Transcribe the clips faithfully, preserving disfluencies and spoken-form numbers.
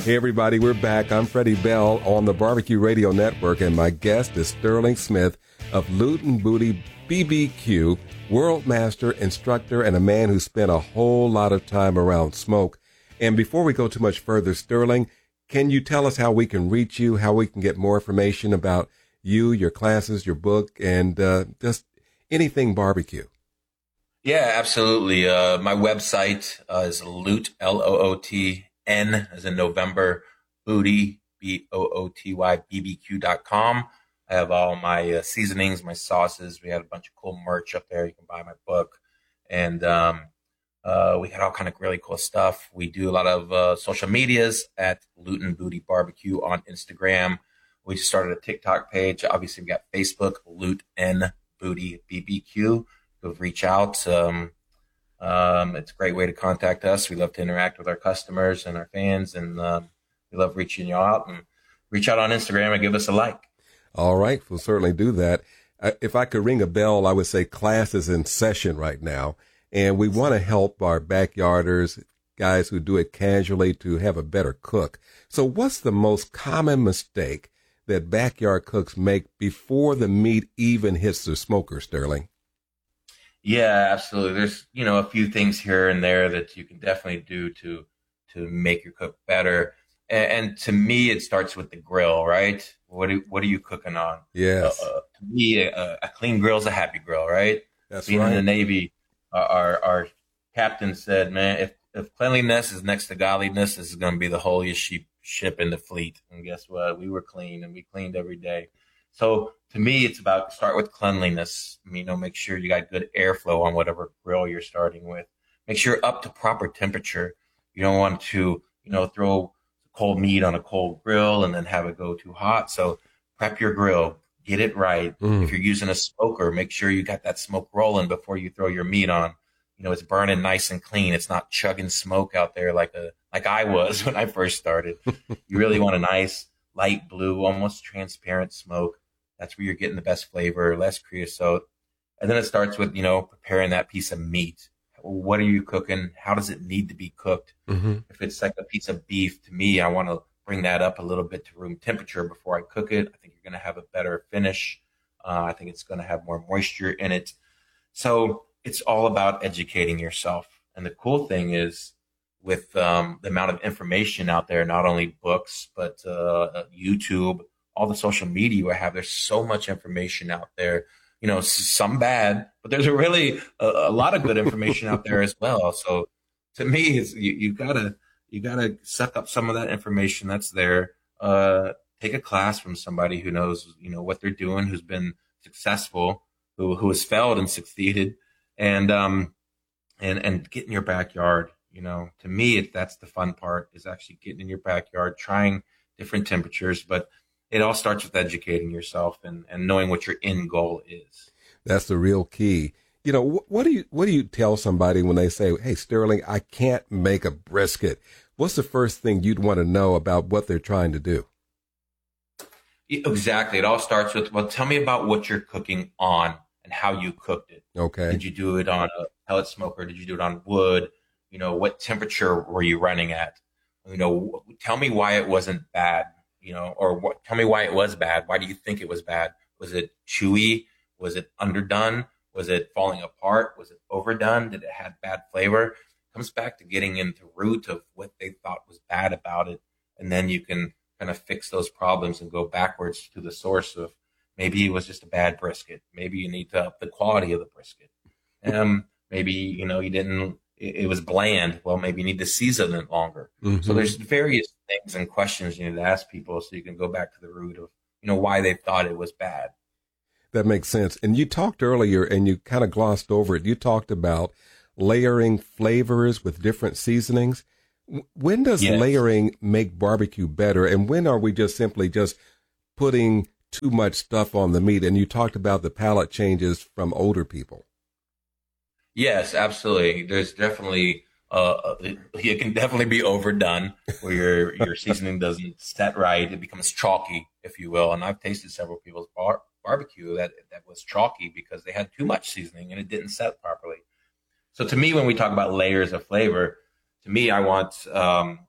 Hey, everybody, we're back. I'm Freddie Bell on the Barbecue Radio Network, and my guest is Sterling Smith of Loot and Booty B B Q, world master, instructor, and a man who spent a whole lot of time around smoke. And before we go too much further, Sterling, can you tell us how we can reach you, how we can get more information about you, your classes, your book, and uh, just anything barbecue? Yeah, absolutely. Uh, my website uh, is Loot, L O O T, N as in November, Booty, B O O T Y, B B Q dot com. I have all my uh, seasonings, my sauces. We had a bunch of cool merch up there. You can buy my book. And um, uh, we had all kind of really cool stuff. We do a lot of uh, social medias at Loot and Booty Barbecue on Instagram. We started a TikTok page. Obviously, we got Facebook, Loot and Booty B B Q. Go reach out. Um, um, it's a great way to contact us. We love to interact with our customers and our fans, and um, we love reaching you out. And reach out on Instagram and give us a like. All right, we'll certainly do that. Uh, if I could ring a bell, I would say class is in session right now, and we want to help our backyarders, guys who do it casually, to have a better cook. So what's the most common mistake that backyard cooks make before the meat even hits the smoker, Sterling? Yeah, absolutely. There's, you know, a few things here and there that you can definitely do to to make your cook better. And, and to me, it starts with the grill, right? What do, what are you cooking on? Yes. Uh, uh, to me, a, a clean grill is a happy grill, right? That's Being right. in the Navy, uh, our our captain said, man, if, if cleanliness is next to godliness, this is going to be the holiest sheep, ship in the fleet. And guess what? We were clean, and we cleaned every day. So to me, it's about start with cleanliness. You know, make sure you got good airflow on whatever grill you're starting with. Make sure up to proper temperature. You don't want to, you know, throw cold meat on a cold grill and then have it go too hot. So prep your grill, get it right. Mm. If you're using a smoker, make sure you got that smoke rolling before you throw your meat on. You know, it's burning nice and clean. It's not chugging smoke out there like a like I was when I first started. You really want a nice light blue, almost transparent smoke. That's where you're getting the best flavor, less creosote. And then it starts with, you know, preparing that piece of meat. What are you cooking? How does it need to be cooked? Mm-hmm. If it's like a piece of beef, to me, I want to bring that up a little bit to room temperature before I cook it. I think you're going to have a better finish. Uh, I think it's going to have more moisture in it. So it's all about educating yourself. And the cool thing is with um, the amount of information out there, not only books, but uh, YouTube, all the social media I have, there's so much information out there. You know, some bad, but there's a really a, a lot of good information out there as well. So to me, it's, you, you gotta you gotta suck up some of that information that's there. Uh, take a class from somebody who knows, you know, what they're doing, who's been successful, who who has failed and succeeded, and um and and get in your backyard. You know, to me, it, that's the fun part, is actually getting in your backyard, trying different temperatures, but it all starts with educating yourself and, and knowing what your end goal is. That's the real key. You know, wh- what do you what do you tell somebody when they say, "Hey, Sterling, I can't make a brisket"? What's the first thing you'd want to know about what they're trying to do? Exactly. It all starts with, well, tell me about what you're cooking on and how you cooked it. Okay. Did you do it on a pellet smoker? Did you do it on wood? You know, what temperature were you running at? You know, tell me why it wasn't bad. You know, or what, tell me why it was bad. Why do you think it was bad? Was it chewy? Was it underdone? Was it falling apart? Was it overdone? Did it have bad flavor? It comes back to getting into the root of what they thought was bad about it. And then you can kind of fix those problems and go backwards to the source of, maybe it was just a bad brisket. Maybe you need to up the quality of the brisket. Um, maybe, you know, you didn't, it, it was bland. Well, maybe you need to season it longer. Mm-hmm. So there's various things and questions you need to ask people so you can go back to the root of, you know, why they thought it was bad. That makes sense. And you talked earlier, and you kind of glossed over it. You talked about layering flavors with different seasonings. When does yes. layering make barbecue better? And when are we just simply just putting too much stuff on the meat? And you talked about the palate changes from older people. Yes, absolutely. There's definitely Uh, it can definitely be overdone where your your seasoning doesn't set right. It becomes chalky, if you will. And I've tasted several people's bar- barbecue that that was chalky because they had too much seasoning and it didn't set properly. So to me, when we talk about layers of flavor, to me, I want um,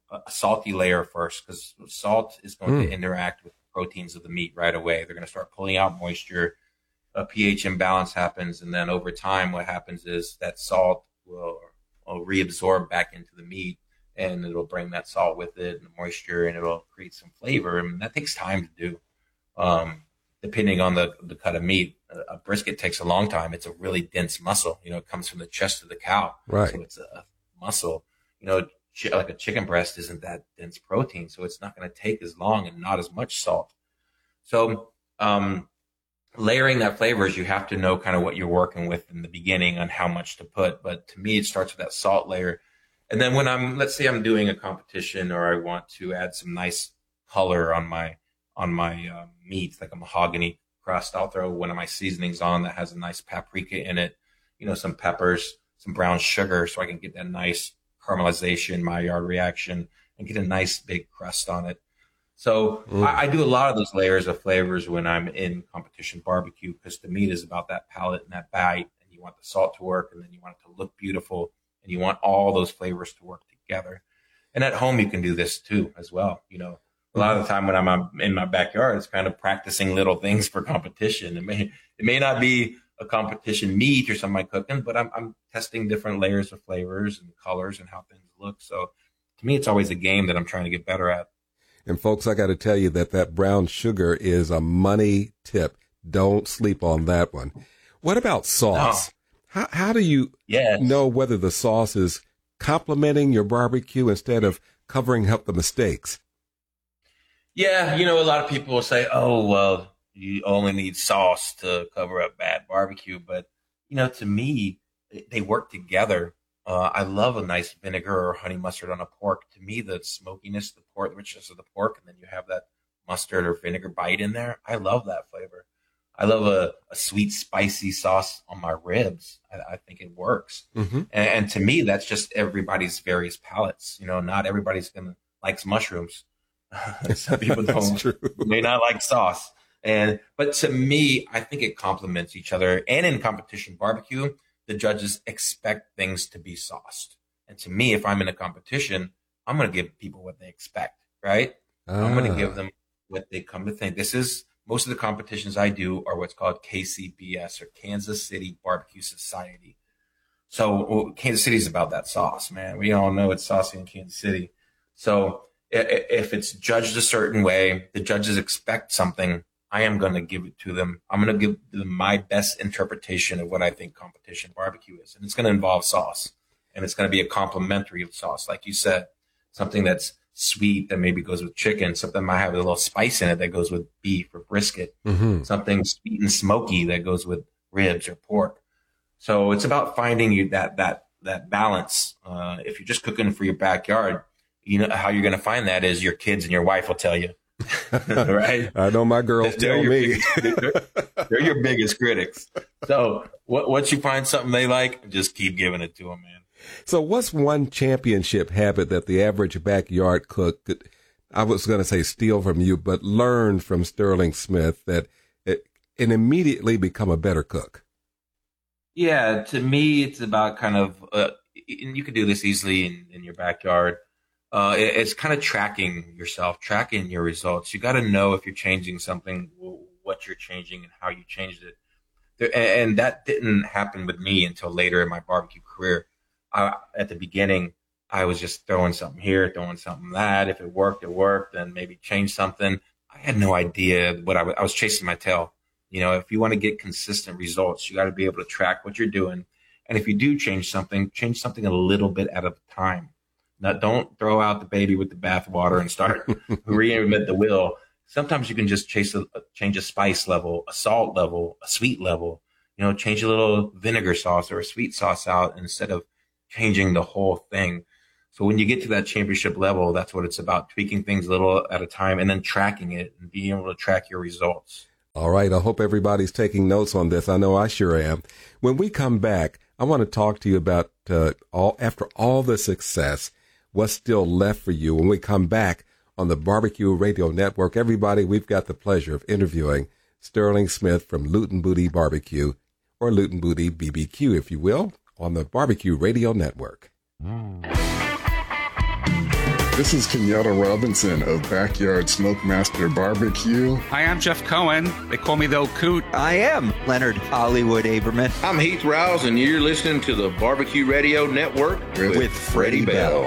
a salty layer first, because salt is going Mm. to interact with the proteins of the meat right away. They're going to start pulling out moisture. A pH imbalance happens, and then over time, what happens is that salt will, will reabsorb back into the meat, and it'll bring that salt with it and the moisture, and it'll create some flavor. And that takes time to do, um, depending on the, the cut of meat. A, a brisket takes a long time. It's a really dense muscle. You know, it comes from the chest of the cow, Right. so it's a muscle. You know, ch- like a chicken breast isn't that dense protein, so it's not going to take as long and not as much salt. So, um, layering that flavors, you have to know kind of what you're working with in the beginning on how much to put. But to me, it starts with that salt layer. And then when I'm, let's say I'm doing a competition, or I want to add some nice color on my, on my uh, meats, like a mahogany crust, I'll throw one of my seasonings on that has a nice paprika in it, you know, some peppers, some brown sugar, so I can get that nice caramelization, Maillard reaction, and get a nice big crust on it. So Mm. I, I do a lot of those layers of flavors when I'm in competition barbecue, because the meat is about that palate and that bite, and you want the salt to work, and then you want it to look beautiful, and you want all those flavors to work together. And at home, you can do this too as well. You know, a lot of the time when I'm in my backyard, it's kind of practicing little things for competition. It may it may not be a competition meat or something I'm cooking, but I'm I'm testing different layers of flavors and colors and how things look. So to me, it's always a game that I'm trying to get better at. And folks, I got to tell you that that brown sugar is a money tip. Don't sleep on that one. What about sauce? No. How how do you Yes. know whether the sauce is complementing your barbecue instead of covering up the mistakes? Yeah, you know, a lot of people will say, "Oh, well, you only need sauce to cover up bad barbecue." But you know, to me, they work together. Uh, I love a nice vinegar or honey mustard on a pork. To me, the smokiness, the pork, the richness of the pork, and then you have that mustard or vinegar bite in there. I love that flavor. I love a, a sweet, spicy sauce on my ribs. I, I think it works. Mm-hmm. And, and to me, that's just everybody's various palates. You know, not everybody's gonna likes mushrooms. Some people don't True. may not like sauce. And but to me, I think it complements each other. And in competition barbecue, the judges expect things to be sauced. And to me, if I'm in a competition, I'm going to give people what they expect, right? Ah. I'm going to give them what they come to think. This is most of the competitions I do are what's called K C B S, or Kansas City Barbecue Society. So well, Kansas City is about that sauce, man. We all know it's saucy in Kansas City. So if it's judged a certain way, the judges expect something, I am going to give it to them. I'm going to give them my best interpretation of what I think competition barbecue is. And it's going to involve sauce, and it's going to be a complementary of sauce. Like you said, something that's sweet that maybe goes with chicken, something might have a little spice in it that goes with beef or brisket, Mm-hmm. something sweet and smoky that goes with ribs or pork. So it's about finding you that, that, that balance. Uh, if you're just cooking for your backyard, you know how you're going to find that is your kids and your wife will tell you. Right? I know my girls They're tell your me. biggest- they're, they're your biggest critics. So what, once you find something they like, just keep giving it to them, man. So what's one championship habit that the average backyard cook could, I was going to say steal from you, but learn from Sterling Smith that it, it immediately become a better cook? Yeah, to me, it's about kind of, uh, and you can do this easily in, in your backyard. Uh, it, it's kind of tracking yourself, tracking your results. You got to know if you're changing something, what you're changing and how you changed it. There, and, and that didn't happen with me until later in my barbecue career. I, at the beginning, I was just throwing something here, throwing something that. If it worked, it worked, and maybe change something. I had no idea what I was, I was chasing my tail. You know, if you want to get consistent results, you got to be able to track what you're doing. And if you do change something, change something a little bit at a time. Now, don't throw out the baby with the bathwater and start reinvent the wheel. Sometimes you can just chase a, change a spice level, a salt level, a sweet level. You know, change a little vinegar sauce or a sweet sauce out instead of changing the whole thing. So when you get to that championship level, that's what it's about, tweaking things a little at a time and then tracking it and being able to track your results. All right. I hope everybody's taking notes on this. I know I sure am. When we come back, I want to talk to you about uh, all after all the success, what's still left for you. When we come back on the Barbecue Radio Network, everybody, we've got the pleasure of interviewing Sterling Smith from Luton Booty Barbecue, or Luton Booty B B Q, if you will, on the Barbecue Radio Network. Mm. This is Kenyatta Robinson of Backyard Smokemaster Barbecue. Hi, I'm Jeff Cohen. They call me the Old Coot. I am Leonard Hollywood Aberman. I'm Heath Rouse, and you're listening to the Barbecue Radio Network with, with Freddie Bell.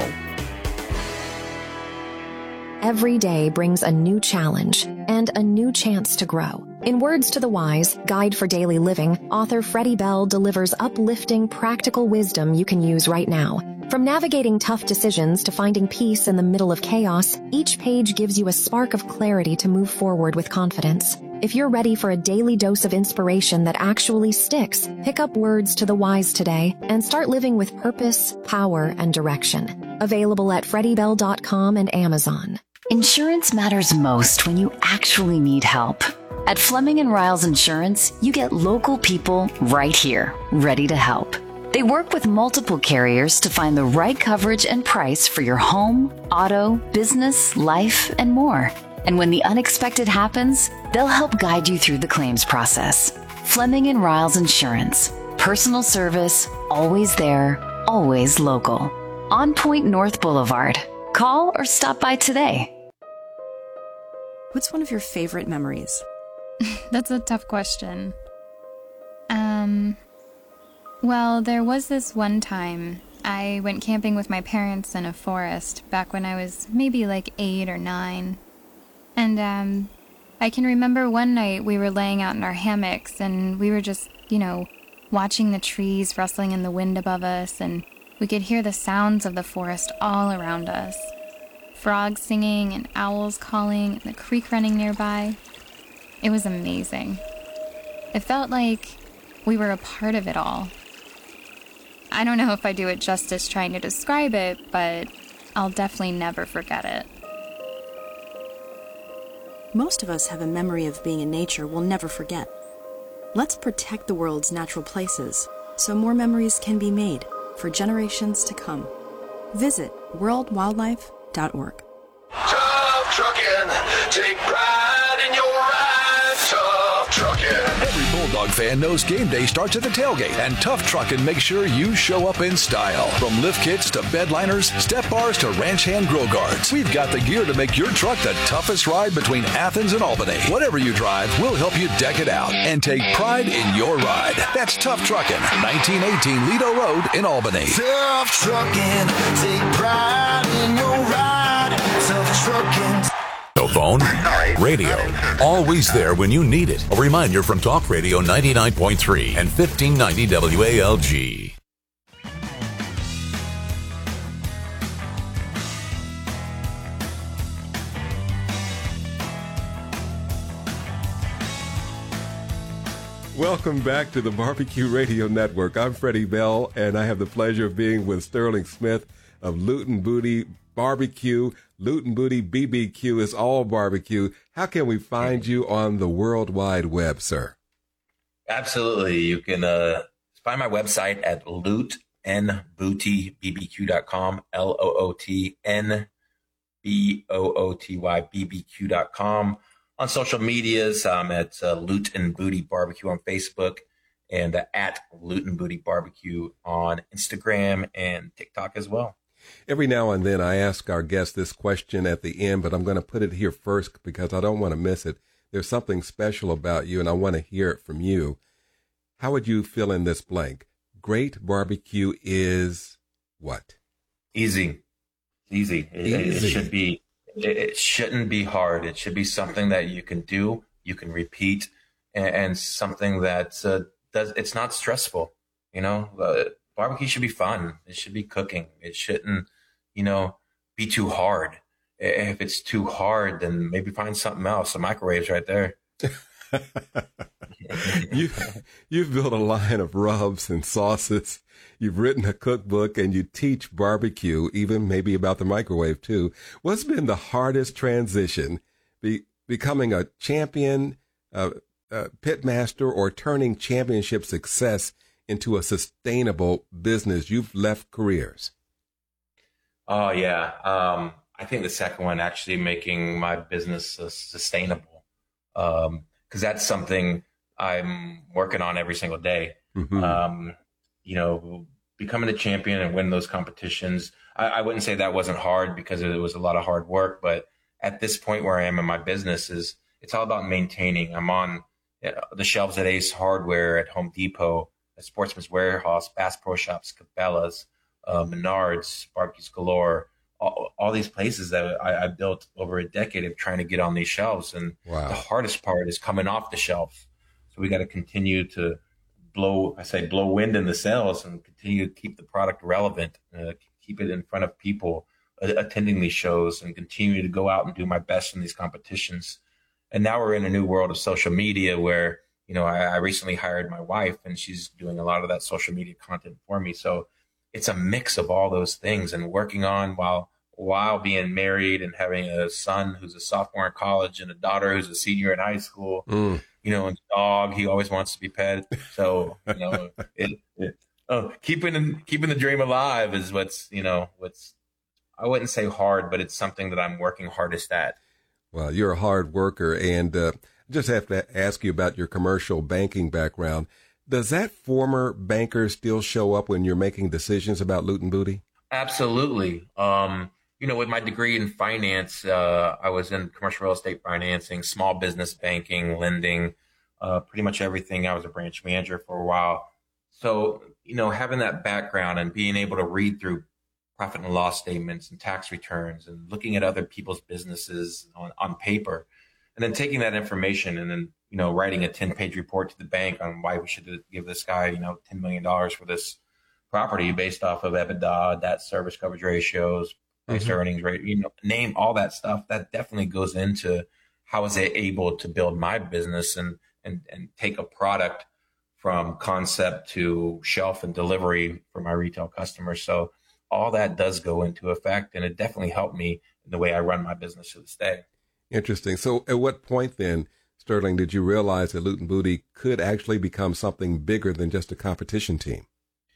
Every day brings a new challenge and a new chance to grow. In Words to the Wise, Guide for Daily Living, author Freddie Bell delivers uplifting, practical wisdom you can use right now. From navigating tough decisions to finding peace in the middle of chaos, each page gives you a spark of clarity to move forward with confidence. If you're ready for a daily dose of inspiration that actually sticks, pick up Words to the Wise today and start living with purpose, power, and direction. Available at freddie bell dot com and Amazon. Insurance matters most when you actually need help. At Fleming and Riles Insurance, you get local people right here, ready to help. They work with multiple carriers to find the right coverage and price for your home, auto, business, life, and more. And when the unexpected happens, they'll help guide you through the claims process. Fleming and Riles Insurance. Personal service, always there, always local. On Point North Boulevard. Call or stop by today. What's one of your favorite memories? That's a tough question. Um, well, there was this one time I went camping with my parents in a forest back when I was maybe like eight or nine. And um, I can remember one night we were laying out in our hammocks and we were just, you know, watching the trees rustling in the wind above us, and we could hear the sounds of the forest all around us. Frogs singing and owls calling and the creek running nearby. It was amazing. It felt like we were a part of it all. I don't know if I do it justice trying to describe it, but I'll definitely never forget it. Most of us have a memory of being in nature we'll never forget. Let's protect the world's natural places so more memories can be made for generations to come. Visit world wildlife dot org. Tough trucking, take pride in your ride. Tough trucking. Every Bulldog fan knows game day starts at the tailgate, and Tough Truckin' makes sure you show up in style. From lift kits to bed liners, step bars to ranch hand grill guards, we've got the gear to make your truck the toughest ride between Athens and Albany. Whatever you drive, we'll help you deck it out and take pride in your ride. That's Tough Truckin', nineteen eighteen Lido Road in Albany. Tough trucking, take pride in your ride. Tough trucking. Phone, radio, always there when you need it. A reminder from Talk Radio ninety-nine point three and fifteen ninety W A L G. Welcome back to the Barbecue Radio Network. I'm Freddie Bell, and I have the pleasure of being with Sterling Smith of Loot and Booty Barbecue. Loot and Booty B B Q is all barbecue. How can we find you on the World Wide Web, sir? Absolutely. You can uh, find my website at loot n booty b b q dot com, L O O T N B O O T Y B B Q dot com. On social medias, I'm at uh, Loot and Booty Barbecue on Facebook, and uh, at Loot and Booty Barbecue on Instagram and TikTok as well. Every now and then I ask our guests this question at the end, but I'm going to put it here first because I don't want to miss it. There's something special about you, and I want to hear it from you. How would you fill in this blank? Great barbecue is what? Easy. Easy. It, Easy. It should be. It shouldn't be hard. It should be something that you can do, you can repeat, and, and something that uh, does. It's not stressful. You know, uh, barbecue should be fun. It should be cooking. It shouldn't, you know, be too hard. If it's too hard, then maybe find something else. The microwave's right there. you, you've built a line of rubs and sauces. You've written a cookbook, and you teach barbecue, even maybe about the microwave, too. What's been the hardest transition, be, becoming a champion, uh, uh, pitmaster, or turning championship success into a sustainable business? You've left careers. Oh, yeah. Um, I think the second one, actually making my business uh, sustainable, because um, that's something I'm working on every single day. Mm-hmm. Um, you know, becoming a champion and win those competitions, I, I wouldn't say that wasn't hard because it was a lot of hard work. But at this point where I am in my business, is it's all about maintaining. I'm on the shelves at Ace Hardware, at Home Depot, at Sportsman's Warehouse, Bass Pro Shops, Cabela's, uh, Menards, Barbecues Galore, all, all these places that I, I built over a decade of trying to get on these shelves. And wow. the hardest part is coming off the shelves. So we got to continue to blow, I say, blow wind in the sails and continue to keep the product relevant, uh, keep it in front of people uh, attending these shows, and continue to go out and do my best in these competitions. And now we're in a new world of social media where, you know, I, I recently hired my wife, and she's doing a lot of that social media content for me. So it's a mix of all those things, and working on while while being married and having a son who's a sophomore in college and a daughter who's a senior in high school. Mm. You know, and dog, he always wants to be pet. So, you know, it, it, oh, keeping keeping the dream alive is what's, you know, what's, I wouldn't say hard, but it's something that I'm working hardest at. Well, you're a hard worker, and uh, just have to ask you about your commercial banking background. Does that former banker still show up when you're making decisions about Loot and Booty? Absolutely. Um, you know, with my degree in finance, uh, I was in commercial real estate financing, small business banking, lending, uh, pretty much everything. I was a branch manager for a while. So, you know, having that background and being able to read through profit and loss statements and tax returns and looking at other people's businesses on, on paper, and then taking that information and then, you know, writing a ten page report to the bank on why we should give this guy, you know, ten million dollars for this property based off of EBITDA, debt service coverage ratios, price mm-hmm. earnings rate, you know, name all that stuff. That definitely goes into how is it able to build my business and, and, and take a product from concept to shelf and delivery for my retail customers. So all that does go into effect, and it definitely helped me in the way I run my business to this day. Interesting. So at what point then, Sterling, did you realize that Loot and Booty could actually become something bigger than just a competition team?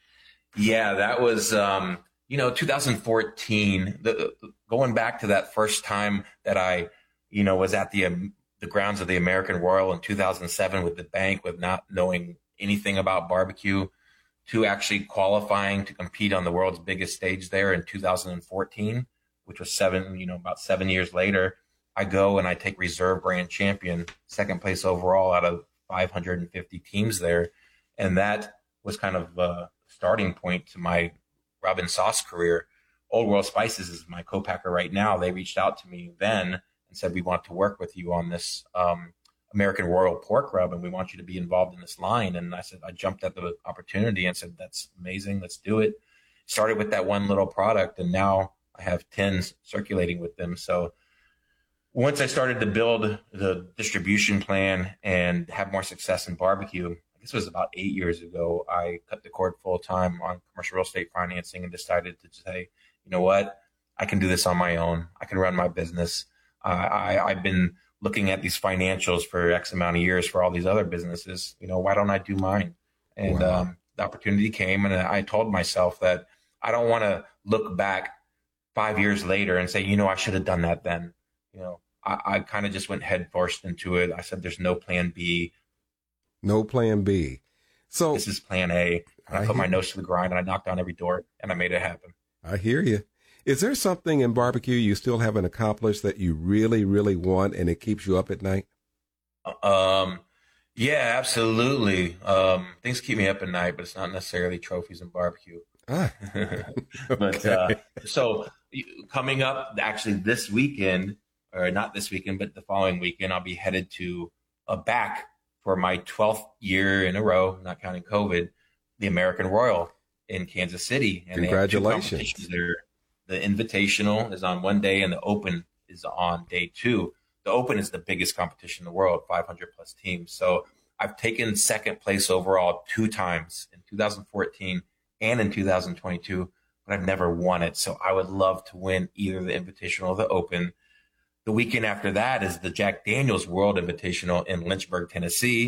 Yeah, that was, um, you know, two thousand fourteen, the, going back to that first time that I, you know, was at the, um, the grounds of the American Royal in two thousand seven with the bank, with not knowing anything about barbecue, to actually qualifying to compete on the world's biggest stage there in two thousand fourteen, which was seven, you know, about seven years later. I go and I take reserve brand champion, second place overall out of five hundred fifty teams there. And that was kind of a starting point to my rub and sauce career. Old World Spices is my co-packer right now. They reached out to me then and said, we want to work with you on this um, American Royal pork rub, and we want you to be involved in this line. And I said, I jumped at the opportunity and said, that's amazing. Let's do it. Started with that one little product, and now I have tens circulating with them. So once I started to build the distribution plan and have more success in barbecue, I guess it was about eight years ago, I cut the cord full time on commercial real estate financing and decided to say, you know what, I can do this on my own. I can run my business. Uh, I, I've been looking at these financials for X amount of years for all these other businesses. You know, why don't I do mine? And wow. um, the opportunity came, and I told myself that I don't want to look back five years later and say, you know, I should have done that then. You know, I, I kind of just went head first into it. I said, there's no plan B. No plan B. So this is plan A. I, I put my nose to the grind, and I knocked on every door, and I made it happen. I hear you. Is there something in barbecue you still haven't accomplished that you really, really want, and it keeps you up at night? Um, yeah, absolutely. Um, things keep me up at night, but it's not necessarily trophies and barbecue. Ah. But uh, so coming up, actually this weekend, or not this weekend, but the following weekend, I'll be headed to a back for my twelfth year in a row, not counting COVID, the American Royal in Kansas City. And congratulations. There. The Invitational is on one day, and the Open is on day two. The Open is the biggest competition in the world, five hundred plus teams. So I've taken second place overall two times, in two thousand fourteen and in two thousand twenty-two, but I've never won it. So I would love to win either the Invitational or the Open. The weekend after that is the Jack Daniel's World Invitational in Lynchburg, Tennessee.